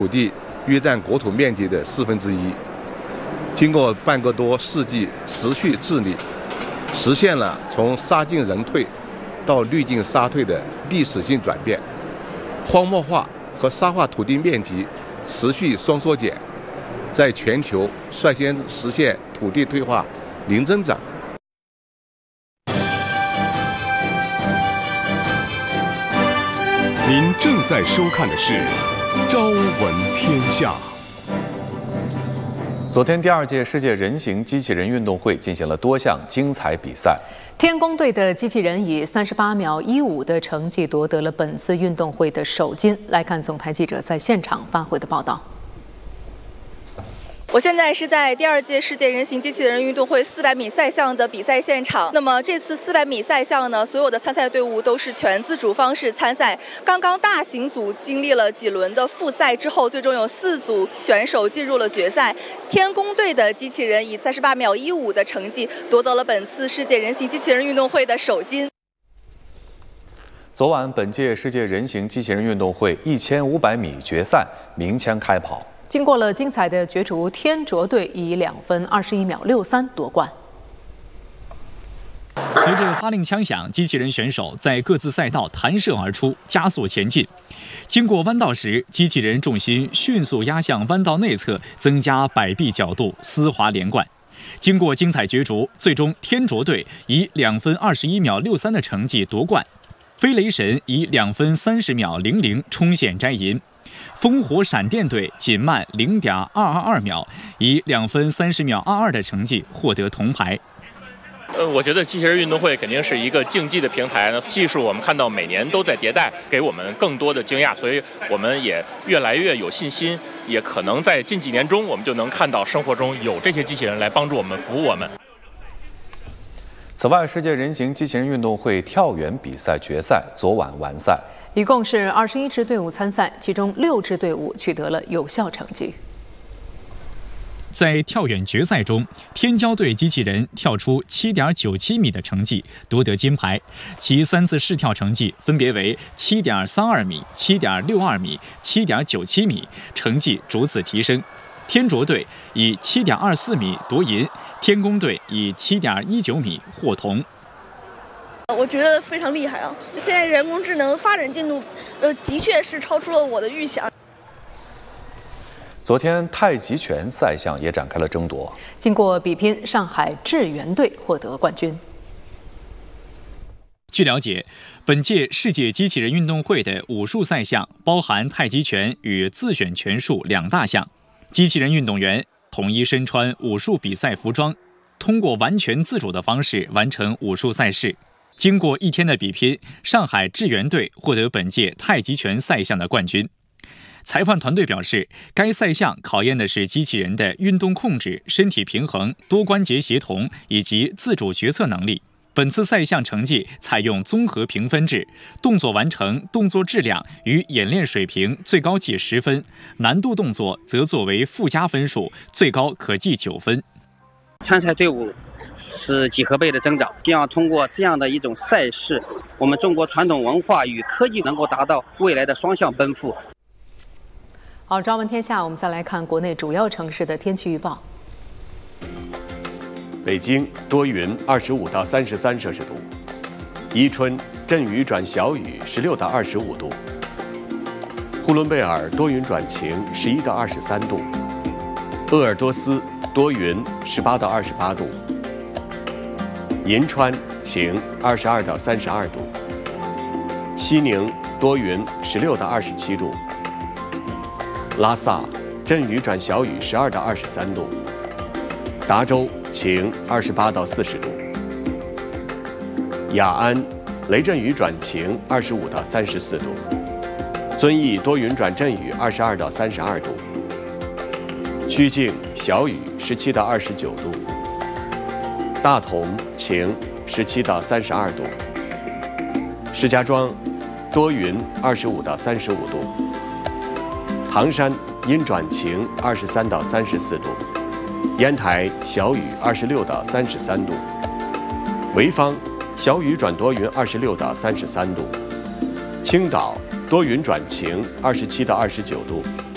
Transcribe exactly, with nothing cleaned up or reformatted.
土地约占国土面积的四分之一。经过半个多世纪持续治理，实现了从沙进人退到绿进沙退的历史性转变，荒漠化和沙化土地面积持续双缩减，在全球率先实现土地退化零增长。 您正在收看的是《朝闻天下》。 昨天，第二届世界人形机器人运动会进行了多项精彩比赛。 天宫队的机器人以三十八秒一五的成绩夺得了本次运动会的首金。来看总台记者在现场发回的报道。 我现在是在第二届世界人形机器人运动会四百米赛项的比赛现场。那么这次四百米赛项呢，所有的参赛队伍都是全自主方式参赛。刚刚大型组经历了几轮的复赛之后，最终有四组选手进入了决赛。天宫队的机器人以三十八秒一五的成绩夺得了本次世界人形机器人运动会的首金。 昨晚，本届世界人形机器人运动会一千五百米决赛鸣枪开跑。 经过了精彩的角逐，天卓队以两分二十一秒六三夺冠。 随着发令枪响，机器人选手在各自赛道弹射而出，加速前进。经过弯道时，机器人重心迅速压向弯道内侧，增加摆臂角度，丝滑连贯。经过精彩角逐，最终天卓队以两分二十一秒六三的成绩夺冠，飞雷神以两分三十秒零零冲线摘银。烽火闪电队仅慢零点二二二秒，以两分三十秒二二的成绩获得铜牌。 呃，我觉得机器人运动会肯定是一个竞技的平台，技术我们看到每年都在迭代，给我们更多的惊讶，所以我们也越来越有信心，也可能在近几年中，我们就能看到生活中有这些机器人来帮助我们、服务我们。 此外，世界人形机器人运动会跳远比赛决赛昨晚完赛。 一共是二十一支队伍参赛，其中六支队伍取得了有效成绩。 在跳远决赛中，天骄队机器人跳出七点九七米的成绩，夺得金牌。其三次试跳成绩分别为七点三二米、七点六二米、七点九七米，成绩逐次提升。天卓队以七点二四米夺银，天宫队以七点一九米获铜。 我觉得非常厉害啊！现在人工智能发展进度，呃，的确是超出了我的预想。 昨天太极拳赛项也展开了争夺。 经过比拼，上海智源队获得冠军。 据了解，本届世界机器人运动会的武术赛项包含太极拳与自选拳术两大项。机器人运动员统一身穿武术比赛服装，通过完全自主的方式完成武术赛事。经过一天的比拼，上海智源队获得本届太极拳赛项的冠军。裁判团队表示，该赛项考验的是机器人的运动控制、身体平衡、多关节协同以及自主决策能力。本次赛项成绩采用综合评分制，动作完成、动作质量与演练水平最高记十分，难度动作则作为附加分数，最高可记九分。 参赛队伍是几何倍的增长，希望通过这样的一种赛事，我们中国传统文化与科技能够达到未来的双向奔赴。 好，朝闻天下，我们再来看国内主要城市的天气预报。 北京多云，二十五到三十三摄氏度；伊春阵雨转小雨，十六到二十五度；呼伦贝尔多云转晴，十一到二十三度；鄂尔多斯多云，十八到二十八度；银川晴，二十二到三十二度；西宁多云，十六到二十七度；拉萨阵雨转小雨，十二到二十三度；达州晴，二十八到四十度；雅安雷阵雨转晴，二十五到三十四度；遵义多云转阵雨，二十二到三十二度；曲靖小雨，十七到二十九度；大同晴，十七到三十二度；石家庄多云，二十五到三十五度；唐山阴转晴，二十三到三十四度；烟台小雨，二十六到三十三度；潍坊小雨转多云，二十六到三十三度；青岛多云转晴，二十七到二十九度；